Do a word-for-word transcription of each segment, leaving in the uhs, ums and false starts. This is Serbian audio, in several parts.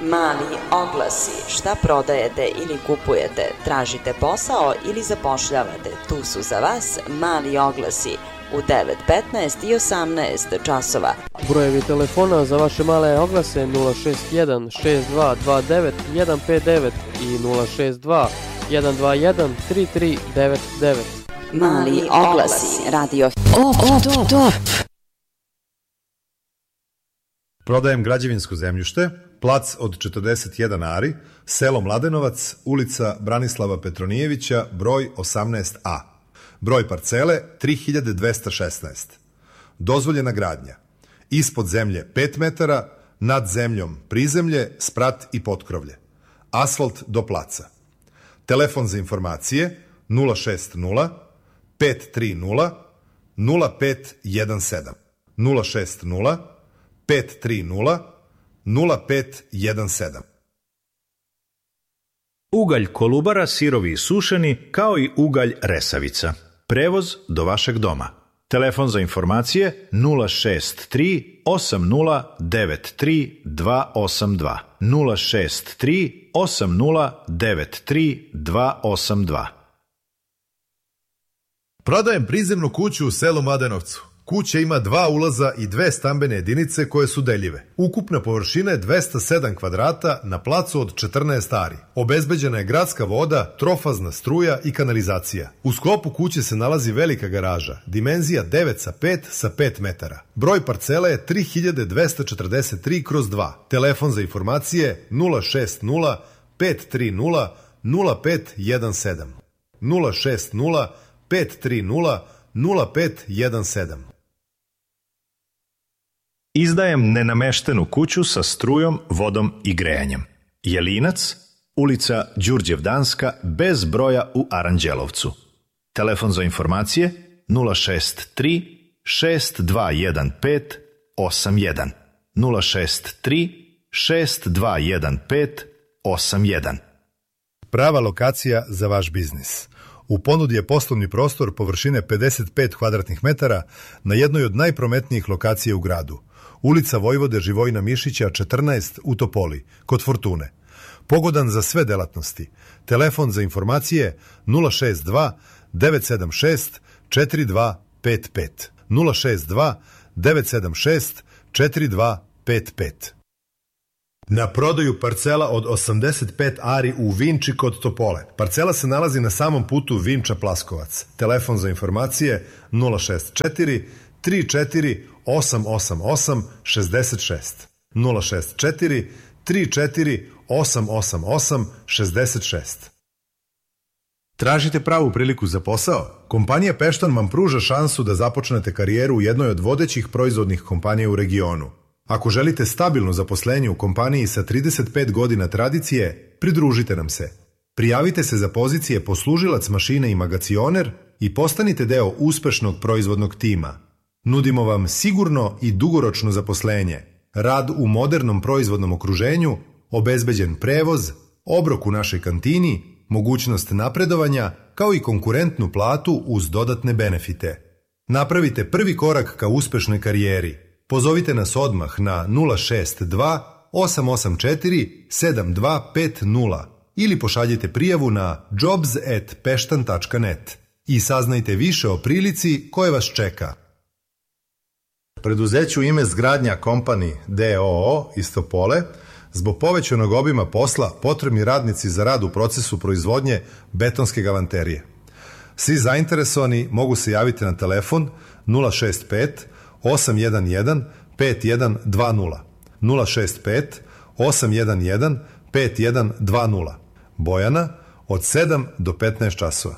Mali oglasi. Šta prodajete ili kupujete? Tražite posao ili zapošljavate? Tu su za vas mali oglasi u devet, petnaest i osamnaest časova. Brojevi telefona za vaše male oglase nula šest jedan šest dva dva devet jedan pet devet i nula šest dva jedan dva jedan tri tri devet devet. Mali oglasi. Radio Op, top, top. Prodajem građevinsko zemljište, plac od četrdeset jedan ari, selo Mladenovac, ulica Branislava Petronijevića, broj osamnaest a. Broj parcele tri hiljade dvesta šesnaest. Dozvoljena gradnja. Ispod zemlje pet metara, nad zemljom prizemlje, sprat i potkrovlje. Asfalt do placa. Telefon za informacije nula šest nula pet tri nula nula pet jedan sedam. nula šest nula pet tri nula nula pet jedan sedam. Ugalj Kolubara, sirovi i sušeni, kao i ugalj Resavica. Prevoz do vašeg doma. Telefon za informacije nula šest tri osam nula devet tri dva osam dva. nula šest tri osam nula devet tri dva osam dva. Prodajem prizemnu kuću u selu Mladenovcu. Kuća ima dva ulaza i dve stambene jedinice koje su deljive. Ukupna površina je dvesta sedam kvadrata na placu od četrnaest ari. Obezbeđena je gradska voda, trofazna struja i kanalizacija. U sklopu kuće se nalazi velika garaža, dimenzija devet sa pet sa pet metara. Broj parcela je tri hiljade dvesta četrdeset tri kroz dva. Telefon za informacije nula šest nula pet tri nula nula pet jedan sedam. nula šest nula pet tri nula nula pet jedan sedam. Izdajem nenameštenu kuću sa strujom, vodom i grejanjem. Jelinac, ulica Đurđevdanska, bez broja u Aranđelovcu. Telefon za informacije nula šest tri šest dva jedan pet osam jedan. nula šest tri šest dva jedan pet osam jedan. Prava lokacija za vaš biznis. U ponudi je poslovni prostor površine pedeset pet kvadratnih metara na jednoj od najprometnijih lokacija u gradu. Ulica Vojvode Živojina Mišića četrnaest u Topoli, kod Fortune. Pogodan za sve delatnosti. Telefon za informacije nula šest dva devet sedam šest četiri dva pet pet. nula šest dva devet sedam šest četiri dva pet pet. Na prodaju parcela od osamdeset pet ari u Vinči kod Topole. Parcela se nalazi na samom putu Vinča-Plaskovac. Telefon za informacije nula šest četiri tri četiri osam osam osam šezdeset šest. nula šest četiri tri četiri osam osam osam šezdeset šest. Tražite pravu priliku za posao? Kompanija Peštan vam pruža šansu da započnete karijeru u jednoj od vodećih proizvodnih kompanija u regionu. Ako želite stabilno zaposlenje u kompaniji sa trideset pet godina tradicije, pridružite nam se. Prijavite se za pozicije poslužilac mašine i magacioner i postanite deo uspešnog proizvodnog tima. Nudimo vam sigurno i dugoročno zaposlenje, rad u modernom proizvodnom okruženju, obezbeđen prevoz, obrok u našoj kantini, mogućnost napredovanja, kao i konkurentnu platu uz dodatne benefite. Napravite prvi korak ka uspešnoj karijeri. Pozovite nas odmah na nula šest dva osam osam četiri sedam dva pet nula ili pošaljite prijavu na jobs at peštan tačka net i saznajte više o prilici koje vas čeka. Preduzeću ime Zgradnja Company d o o iz Topole zbog povećanog obima posla potrebni radnici za rad u procesu proizvodnje betonske galanterije. Svi zainteresovani mogu se javiti na telefon nula šest pet osam jedan jedan pet jedan dva nula. nula šest pet osam jedan jedan pet jedan dva nula. Bojana od sedam do petnaest časova.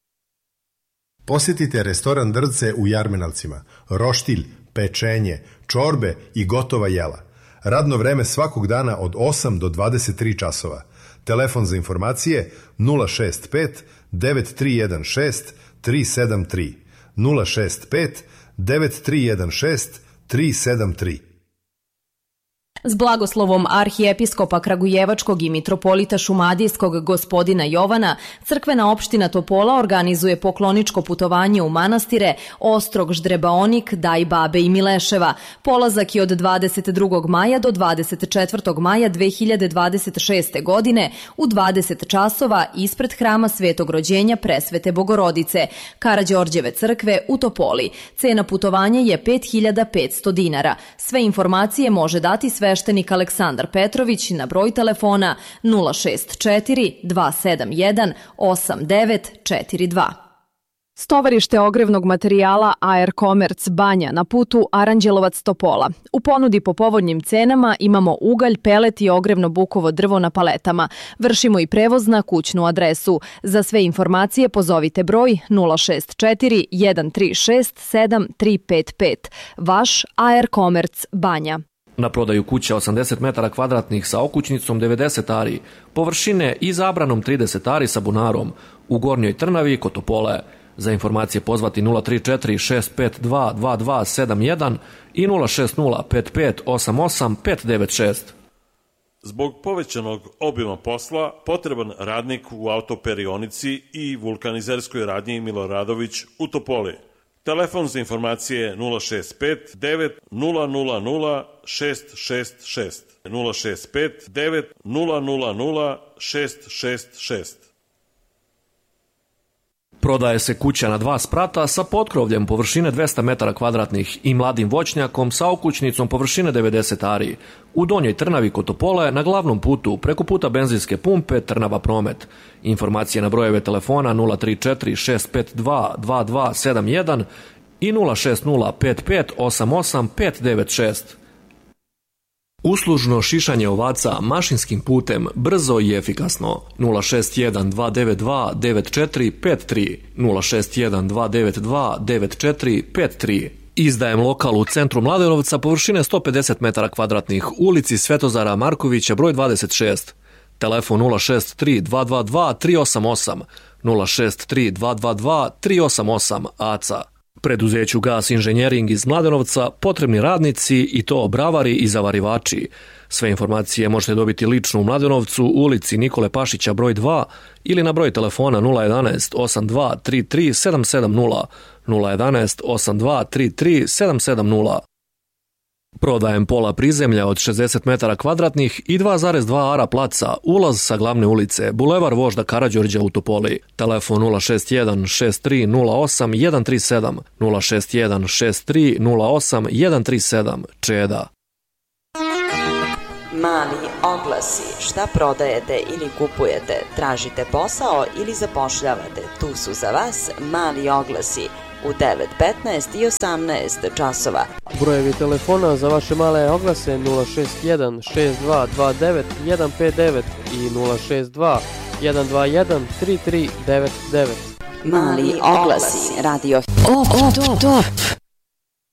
Posjetite restoran Drce u Jarmenalcima. Roštilj, pečenje, čorbe i gotova jela. Radno vreme svakog dana od osam do dvadeset tri časova. Telefon za informacije nula šest pet devet tri jedan šest tri sedam tri. nula šest pet devet tri jedan šest tri sedam tri. S blagoslovom arhijepiskopa Kragujevačkog i mitropolita Šumadijskog gospodina Jovana, crkvena opština Topola organizuje pokloničko putovanje u manastire Ostrog, Ždrebaonik, Dajbabe i Mileševa. Polazak je od dvadeset drugog maja do dvadeset četvrtog maja dve hiljade dvadeset šeste. godine u dvadeset časova ispred hrama Svetog rođenja Presvete Bogorodice, Karađorđeve crkve u Topoli. Cena putovanja je pet hiljada petsto dinara. Sve informacije može dati sveštenik Aleksandar Petrović na broj telefona nula šest četiri dva sedam jedan osam devet četiri dva. Stovarište ogrevnog materijala A R Commerce Banja na putu Aranđelovac-Topola. U ponudi po povoljnim cenama imamo ugalj, pelet i ogrevno bukovo drvo na paletama. Vršimo i prevoz na kućnu adresu. Za sve informacije pozovite broj nula šest četiri jedan tri šest sedam tri pet pet. Vaš A R Commerce Banja. Na prodaju kuća osamdeset metara kvadratnih sa okućnicom devedeset ari, površine i zabranom trideset ari sa bunarom u Gornjoj Trnavi kod Topole. Za informacije pozvati nula tri četiri šest pet dva dva dva sedam jedan i nula šest nula pet pet osam osam pet devet šest. Zbog povećanog obima posla, potreban radnik u autoperionici i vulkanizerskoj radnji Miloradović u Topoli. Telefon za informacije nula šest pet devet nula nula nula šest šest šest, nula šest pet devet nula nula nula šest šest šest. Prodaje se kuća na dva sprata sa potkrovljem površine dvesta metara kvadratnih i mladim voćnjakom sa okućnicom površine devedeset ari. U Donjoj Trnavi kod Topole na glavnom putu preko puta benzinske pumpe Trnava Promet. Informacije na brojeve telefona nula tri četiri šest pet dva dva dva sedam jedan i nula šest nula pet pet osam osam pet devet šest. Uslužno šišanje ovaca mašinskim putem brzo i efikasno. nula šest jedan dva devet dva devet četiri pet tri, nula šest jedan dva devet dva devet četiri pet tri. Izdajem lokal u centru Mladenovca površine sto pedeset metara kvadratnih, ulici Svetozara Markovića broj dvadeset šest. Telefon nula šest tri dva dva dva tri osam osam, nula šest tri dva dva dva tri osam osam A C A. Preduzeću Gas Inženjering iz Mladenovca potrebni radnici i to bravari i zavarivači. Sve informacije možete dobiti lično u Mladenovcu, u ulici Nikole Pašića broj dva ili na broj telefona nula jedan osam dva tri tri sedam sedam nula, nula jedan osam dva tri tri sedam sedam nula. Prodajem pola prizemlja od šezdeset metara kvadratnih i dva zarez dva ara placa, ulaz sa glavne ulice, Bulevar vožda Karađorđa u Topoli. Telefon nula šest jedan šest tri nula osam jedan tri sedam, nula šest jedan šest tri nula osam jedan tri sedam, Čeda. Mali oglasi. Šta prodajete ili kupujete? Tražite posao ili zapošljavate? Tu su za vas mali oglasi. U devet, petnaest i osamnaest časova. Brojevi telefona za vaše male oglase nula šest jedan šest dva dva devet jedan pet devet i nula šest dva jedan dva jedan tri tri devet devet. Mali oglasi. Radio Op, op, top.